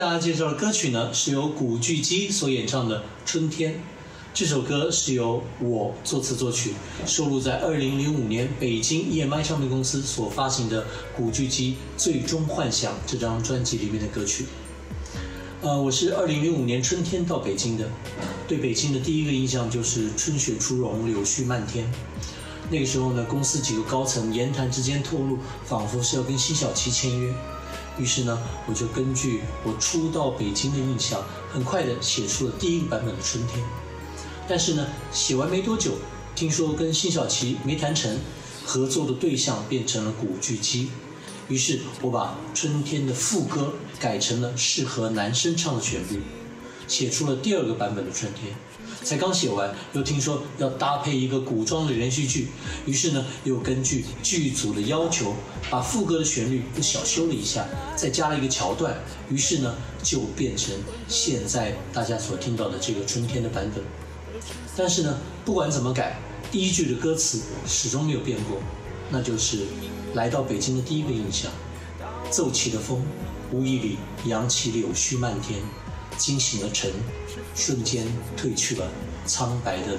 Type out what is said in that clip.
大家介绍的歌曲呢，是由古巨基所演唱的《春天》。这首歌是由我作词作曲，收录在2005年北京 EMI 唱片公司所发行的古巨基《最终幻想》这张专辑里面的歌曲。我是2005年春天到北京的，对北京的第一个印象就是春雪初融，柳絮漫天。那个时候呢，公司几个高层言谈之间透露，仿佛是要跟辛晓琪签约。于是呢，我就根据我初到北京的印象，很快的写出了第一个版本的《春天》。但是呢，写完没多久，听说跟辛晓琪没谈成，合作的对象变成了古巨基。于是我把《春天》的副歌改成了适合男生唱的旋律，写出了第二个版本的《春天》。才刚写完，又听说要搭配一个古装的连续剧，于是呢，又根据剧组的要求，把副歌的旋律又小修了一下，再加了一个桥段，于是呢，就变成现在大家所听到的这个《春天》的版本。但是呢，不管怎么改，第一句的歌词始终没有变过，那就是来到北京的第一个印象：奏起的风，无意里扬起柳絮漫天，惊醒了晨，瞬间褪去了苍白的脸。